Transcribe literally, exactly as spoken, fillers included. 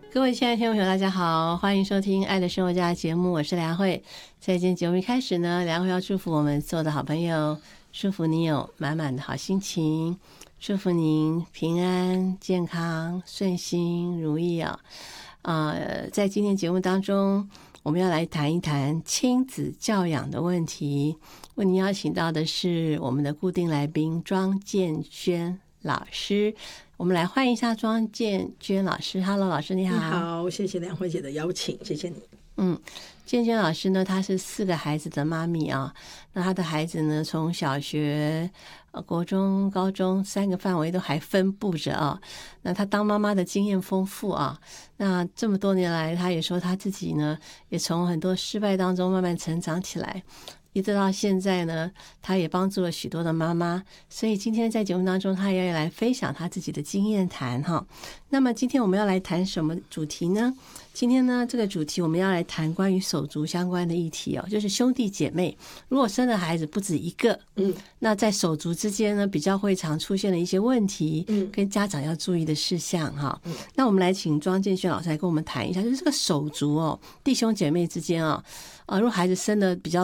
各位亲爱的听众朋友大家好，欢迎收听爱的生活家的节目，我是梁慧。在今天节目一开始呢，梁慧要祝福我们所有的好朋友，祝福你有满满的好心情，祝福您平安健康顺心如意啊、哦呃！在今天节目当中，我们要来谈一谈亲子教养的问题，为您邀请到的是我们的固定来宾庄建轩老师。我们来欢迎一下庄建娟老师。 Hello 老师你好。 你好，谢谢梁慧姐的邀请，谢谢你。 嗯，建娟老师呢，她是四个孩子的妈咪啊。那她的孩子呢，从小学、呃、国中、高中三个范围都还分布着啊。那她当妈妈的经验丰富啊。那这么多年来，她也说她自己呢，也从很多失败当中慢慢成长起来。一直到现在呢，他也帮助了许多的妈妈，所以今天在节目当中，他也要来分享他自己的经验谈哈。那么今天我们要来谈什么主题呢？今天呢，这个主题我们要来谈关于手足相关的议题哦，就是兄弟姐妹如果生的孩子不止一个，嗯，那在手足之间呢，比较会常出现的一些问题，嗯，跟家长要注意的事项哈。嗯、那我们来请庄建轩老师来跟我们谈一下，就是这个手足哦，弟兄姐妹之间啊、哦，啊，如果孩子生的比较